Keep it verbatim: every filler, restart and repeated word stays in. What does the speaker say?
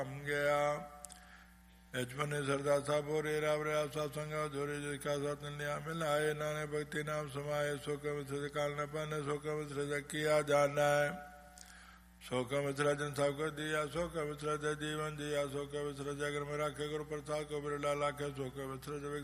गया यजमने सरदा साबो रे रावरे आपसा संगा धोरे जिसका साथ लिया मिलाए नाने भक्ति नाम समाये शोक मिश्र काल न पाने शोक मिश्र किया जाना है शोक मिश्र जन सब को दिया शोक मिश्र जीवन दिया शोक मिश्र जगर में राखे गुरु प्रसाद को बिरला लाखे शोक मिश्र